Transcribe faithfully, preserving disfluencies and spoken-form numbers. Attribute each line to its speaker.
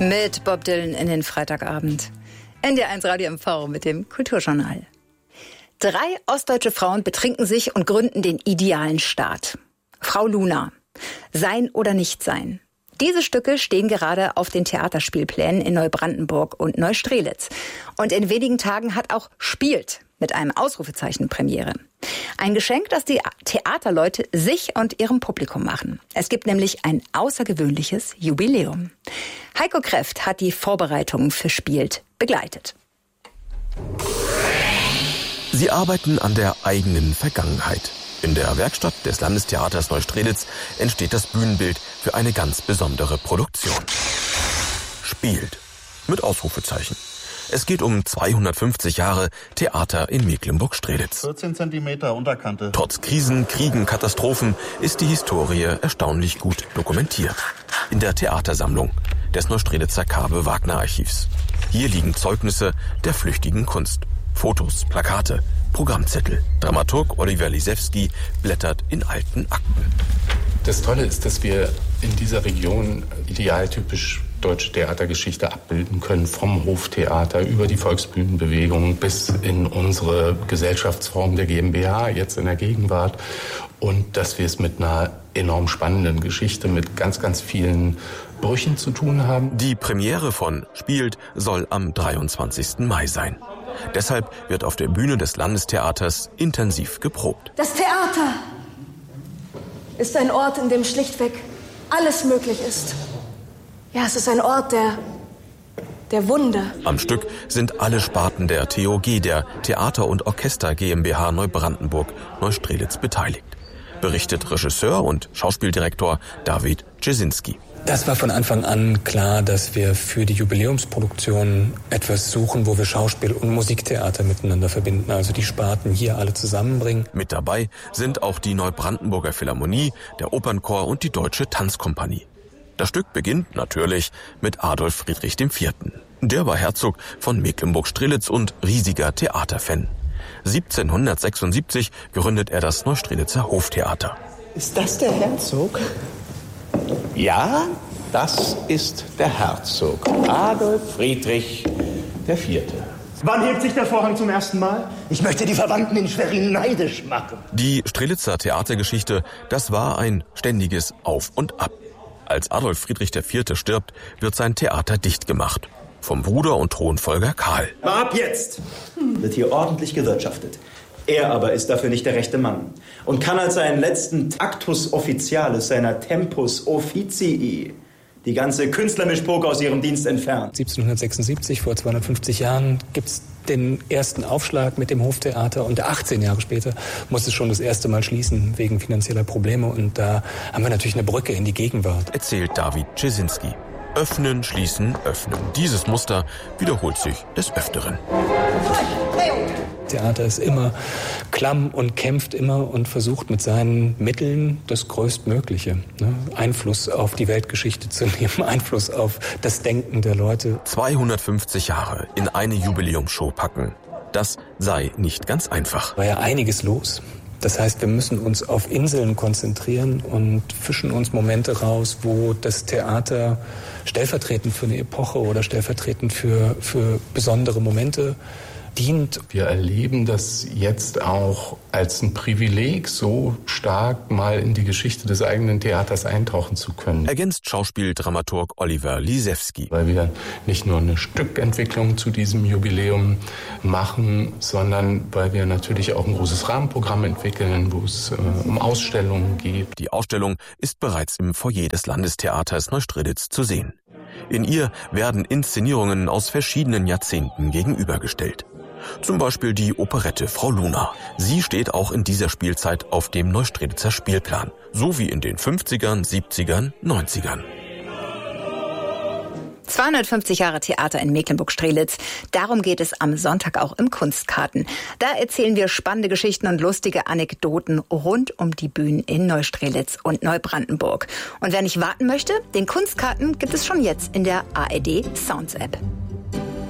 Speaker 1: Mit Bob Dylan in den Freitagabend. N D R eins Radio M V mit dem Kulturjournal. Drei ostdeutsche Frauen betrinken sich und gründen den idealen Staat. Frau Luna. Sein oder nicht sein. Diese Stücke stehen gerade auf den Theaterspielplänen in Neubrandenburg und Neustrelitz. Und in wenigen Tagen hat auch Spielt mit einem Ausrufezeichen Premiere. Ein Geschenk, das die Theaterleute sich und ihrem Publikum machen. Es gibt nämlich ein außergewöhnliches Jubiläum. Heiko Kräft hat die Vorbereitungen für Spielt begleitet.
Speaker 2: Sie arbeiten an der eigenen Vergangenheit. In der Werkstatt des Landestheaters Neustrelitz entsteht das Bühnenbild für eine ganz besondere Produktion. Spielt. Mit Ausrufezeichen. Es geht um zweihundertfünfzig Jahre Theater in Mecklenburg-Strelitz.
Speaker 3: vierzehn Zentimeter Unterkante.
Speaker 2: Trotz Krisen, Kriegen, Katastrophen ist die Historie erstaunlich gut dokumentiert. In der Theatersammlung des Neustrelitzer Kabe-Wagner-Archivs. Hier liegen Zeugnisse der flüchtigen Kunst. Fotos, Plakate, Programmzettel. Dramaturg Oliver Lisewski blättert in alten Akten.
Speaker 4: Das Tolle ist, dass wir in dieser Region idealtypisch deutsche Theatergeschichte abbilden können, vom Hoftheater über die Volksbühnenbewegung bis in unsere Gesellschaftsform der GmbH, jetzt in der Gegenwart. Und dass wir es mit einer enorm spannenden Geschichte mit ganz, ganz vielen Brüchen zu tun haben.
Speaker 2: Die Premiere von Spielt soll am dreiundzwanzigsten Mai sein. Deshalb wird auf der Bühne des Landestheaters intensiv geprobt.
Speaker 5: Das Theater ist ein Ort, in dem schlichtweg alles möglich ist. Ja, es ist ein Ort der, der Wunder.
Speaker 2: Am Stück sind alle Sparten der T O G, der Theater- und Orchester GmbH Neubrandenburg Neustrelitz, beteiligt. Berichtet Regisseur und Schauspieldirektor David Czesinski.
Speaker 6: Das war von Anfang an klar, dass wir für die Jubiläumsproduktion etwas suchen, wo wir Schauspiel und Musiktheater miteinander verbinden, also die Sparten hier alle zusammenbringen.
Speaker 2: Mit dabei sind auch die Neubrandenburger Philharmonie, der Opernchor und die Deutsche Tanzkompanie. Das Stück beginnt natürlich mit Adolf Friedrich der Vierte. Der war Herzog von Mecklenburg-Strelitz und riesiger Theaterfan. siebzehnhundertsechsundsiebzig gründet er das Neustrelitzer Hoftheater.
Speaker 7: Ist das der Herzog? Ja, das ist der Herzog Adolf Friedrich der Vierte.
Speaker 8: Wann hebt sich der Vorhang zum ersten Mal?
Speaker 7: Ich möchte die Verwandten in Schwerin neidisch machen.
Speaker 2: Die Strelitzer Theatergeschichte, das war ein ständiges Auf und Ab. Als Adolf Friedrich der Vierte stirbt, wird sein Theater dicht gemacht. Vom Bruder und Thronfolger Karl.
Speaker 8: Mal ab jetzt!
Speaker 9: Wird hier ordentlich gewirtschaftet. Er aber ist dafür nicht der rechte Mann und kann als seinen letzten Actus Officialis seiner Tempus Officii die ganze Künstlermischpoke aus ihrem Dienst entfernen.
Speaker 6: siebzehnhundertsechsundsiebzig, vor zweihundertfünfzig Jahren, gibt's den ersten Aufschlag mit dem Hoftheater und achtzehn Jahre später muss es schon das erste Mal schließen wegen finanzieller Probleme und da haben wir natürlich eine Brücke in die Gegenwart.
Speaker 2: Erzählt David Czesinski. Öffnen, schließen, öffnen. Dieses Muster wiederholt sich des Öfteren.
Speaker 6: Theater ist immer klamm und kämpft immer und versucht mit seinen Mitteln das Größtmögliche. Ne? Einfluss auf die Weltgeschichte zu nehmen, Einfluss auf das Denken der Leute.
Speaker 2: zweihundertfünfzig Jahre in eine Jubiläumsshow packen. Das sei nicht ganz einfach.
Speaker 6: War ja einiges los. Das heißt, wir müssen uns auf Inseln konzentrieren und fischen uns Momente raus, wo das Theater stellvertretend für eine Epoche oder stellvertretend für, für besondere Momente dient.
Speaker 4: Wir erleben das jetzt auch als ein Privileg, so stark mal in die Geschichte des eigenen Theaters eintauchen zu können.
Speaker 2: Ergänzt Schauspieldramaturg Oliver Lisewski.
Speaker 4: Weil wir nicht nur eine Stückentwicklung zu diesem Jubiläum machen, sondern weil wir natürlich auch ein großes Rahmenprogramm entwickeln, wo es äh, um Ausstellungen geht.
Speaker 2: Die Ausstellung ist bereits im Foyer des Landestheaters Neustrelitz zu sehen. In ihr werden Inszenierungen aus verschiedenen Jahrzehnten gegenübergestellt. Zum Beispiel die Operette Frau Luna. Sie steht auch in dieser Spielzeit auf dem Neustrelitzer Spielplan. So wie in den fünfzigern, siebzigern, neunzigern.
Speaker 1: zweihundertfünfzig Jahre Theater in Mecklenburg-Strelitz. Darum geht es am Sonntag auch im Kunstkarten. Da erzählen wir spannende Geschichten und lustige Anekdoten rund um die Bühnen in Neustrelitz und Neubrandenburg. Und wer nicht warten möchte, den Kunstkarten gibt es schon jetzt in der A R D Sounds App.